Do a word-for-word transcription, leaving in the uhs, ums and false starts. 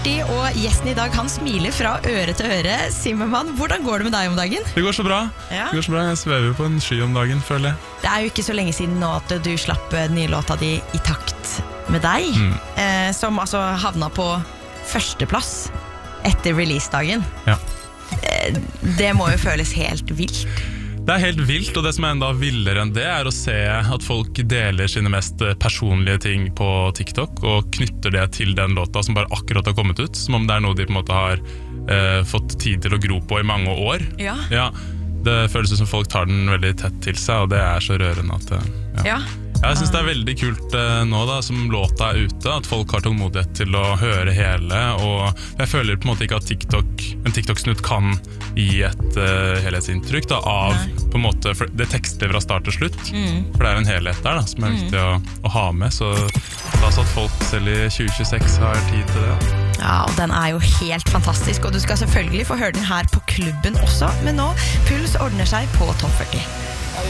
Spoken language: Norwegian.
førti, og gjesten i dag, han smiler fra øre til øre. Zimmermann, hvordan går det med deg om dagen? Det går så bra. Ja. Det går så bra. Jeg svever på en sky om dagen, føler jeg. Det er jo ikke så lenge siden nå at du slapp den nye låta di I takt med deg, mm. eh, som altså havna på førsteplass etter releasedagen. Ja. Eh, det må jo føles helt vilt. Det er helt vilt, og det som er enda vildere enn det er å se at folk deler sine mest personlige ting på TikTok og knytter det til den låta som bare akkurat har kommet ut, som om det er noe de på en måte har eh, fått tid til å gro på I mange år. Ja. Ja, det føles som folk tar den veldig tett til seg, og det er så rørende at ja. Ja. Jeg synes det er veldig kult eh, nå da, som låta er ute, at folk har tålmodighet til å høre hele, og jeg føler på en måte ikke at TikTok, en TikTok-snutt kan gi et uh, helhetsinntrykk da, av Nei. På en måte, for det tekster fra start til slutt, mm. for det er en helhet der da, som er viktig mm. å, å ha med, så da så at folk selv I tjue tjueseks har tid til det. Da. Ja, og den er jo helt fantastisk, og du skal selvfølgelig få høre den her på klubben også, men nå, Puls ordner seg på Topp førti.